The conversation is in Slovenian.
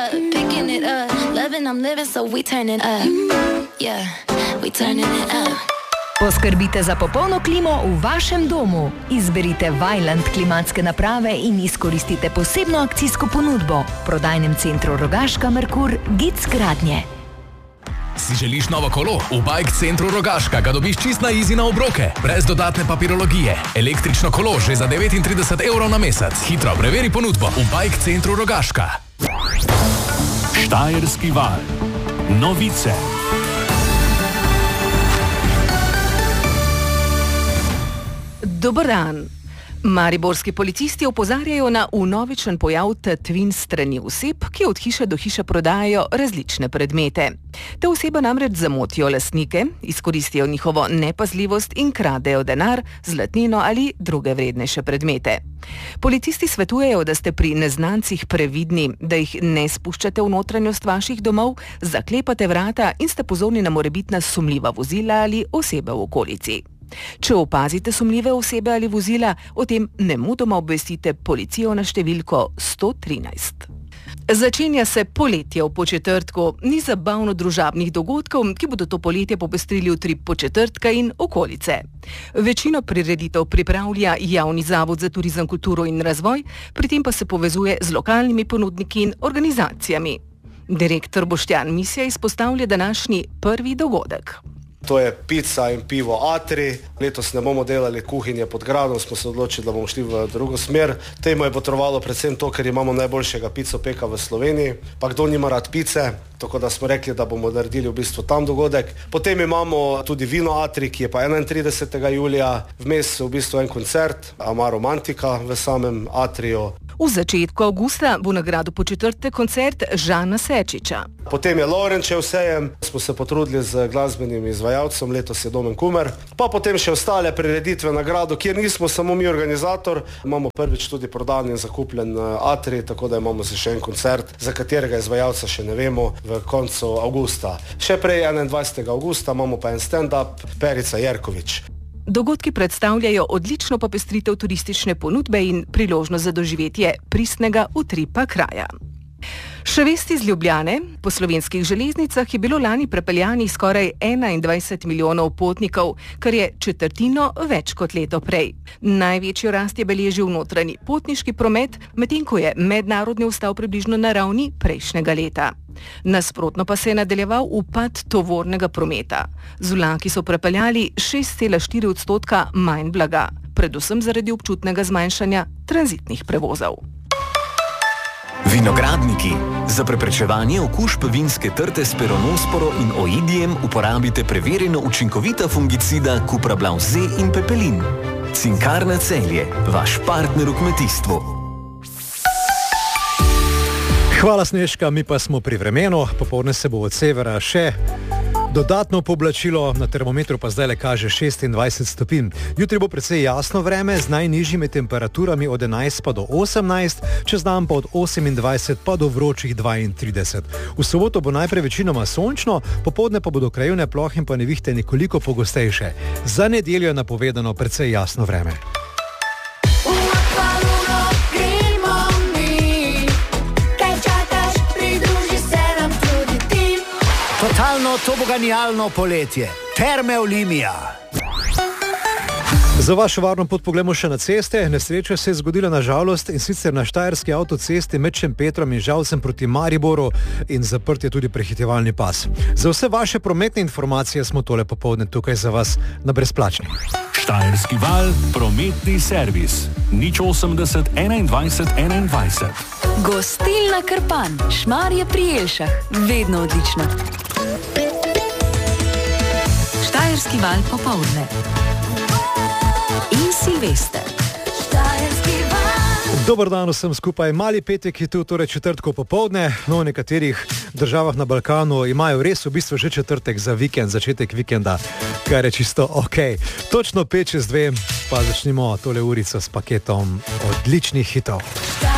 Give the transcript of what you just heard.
Picking it up, loving I'm living, so we turning up. Yeah, we turning it up. Poskrbite za popolno klimo v vašem domu. Izberite Vaillant klimatske naprave in izkoristite posebno akcijsko ponudbo. V prodajnem centru Rogaška Merkur Gic gradnje. Si želiš novo kolo? V Bike centru Rogaška ga dobiš čist na easy na obroke, brez dodatne papirologije. Električno kolo že za 39 evrov na mesec. Hitro preveri ponudbo v Bike centru Rogaška. Štajerski val. Novice. Dober dan. Mariborski policisti opozarjajo na vnovičen pojav tatvin strani oseb, ki od hiše do hiše prodajajo različne predmete. Te osebe namreč zamotijo lastnike, izkoristijo njihovo nepazljivost in kradejo denar, zlatnino ali druge vrednejše predmete. Policisti svetujejo, da ste pri neznancih previdni, da jih ne spuščate v notranjost vaših domov, zaklepate vrata in ste pozorni na morebitna sumljiva vozila ali osebe v okolici. Če opazite sumljive osebe ali vozila, o tem nemudoma obvestite policijo na številko 113. Začenja se poletje v Podčetrtku. Ni zabavno-družabnih dogodkov, ki bodo to poletje popestrili utrip Podčetrtka in okolice. Večino prireditev pripravlja Javni zavod za turizem, kulturo in razvoj, pri tem pa se povezuje z lokalnimi ponudniki in organizacijami. Direktor Boštjan Misja izpostavlja današnji prvi dogodek. To je pica in pivo Atri. Letos ne bomo delali kuhinje pod gradom, smo se odločili, da bomo šli v drugo smer. Temu je potrovalo predvsem to, ker imamo najboljšega picopeka v Sloveniji. Pa kdo nima rad pice, tako da smo rekli, da bomo naredili v bistvu tam dogodek. Potem imamo tudi vino Atri, ki je pa 31. julija. Vmes v bistvu en koncert, Amar Romantika v samem Atriju. V začetku avgusta bo na gradu Podčetrtek koncert Žana Sečiča. Potem je Lovrenčev sejem, smo se potrudili z glasbenim izvajalcem, letos je Domen Kumer. Pa potem še ostale prireditve na gradu, kjer nismo samo mi organizator, imamo prvič tudi prodan in zakupljen Atri, tako da imamo še en koncert, za katerega izvajalca še ne vemo, v koncu avgusta. Še prej 21. avgusta imamo pa en stand-up Perica Jerkovič. Dogodki predstavljajo odlično popestritev turistične ponudbe in priložnost za doživetje pristnega utripa kraja. Še vesti iz Ljubljane. Po Slovenskih železnicah je bilo lani prepeljanih skoraj 21 milijonov potnikov, kar je četrtino več kot leto prej. Največjo rast je beležil notranji potniški promet, medtem ko je mednarodni ostal približno na ravni prejšnjega leta. Nasprotno pa se je nadaljeval upad tovornega prometa. Z vlaki so prepeljali 6,4% manj blaga, predvsem zaradi občutnega zmanjšanja tranzitnih prevozov. Vinogradniki. Za preprečevanje okužb vinske trte s peronosporo in oidijem uporabite preverjeno učinkovita fungicida Cuprablav Z in Pepelin. Cinkarna Celje, vaš partner v kmetijstvu. Hvala, Snežka, mi pa smo pri vremenu. Popoldne se bo od severa še dodatno pooblačilo, na termometru pa zdaj le kaže 26 stopinj. Jutri bo precej jasno vreme z najnižjimi temperaturami od 11 pa do 18, čez dan pa od 28 pa do vročih 32. V soboto bo najprej večinoma sončno, popoldne pa bodo krajevne plohe in pa nevihte nekoliko pogostejše. Za nedeljo je napovedano precej jasno vreme. Totalno toboganijalno poletje. Terme Olimia. Za vašo varno pot poglejmo še na ceste. Nesreča se je zgodila na žalost in sicer na štajerski avtocesti med Šempetrom in Žalcem proti Mariboru in zaprt je tudi prehitevalni pas. Za vse vaše prometne informacije smo tole popoldne tukaj za vas na brezplačni. Štajerski val, prometni servis. 080 21 21. Gostilna Krpan, Šmarje pri Jelšah. Vedno odlično. Štajerski val popoldne. In Silvester. Štajerski val. Dober dan vsem skupaj. Mali petek je tu, torej četrtko popoldne. No, v nekaterih državah na Balkanu imajo res v bistvu že četrtek za vikend, začetek vikenda, kar je čisto ok. Točno 5 čez 2 pa začnimo tole urico s paketom odličnih hitov.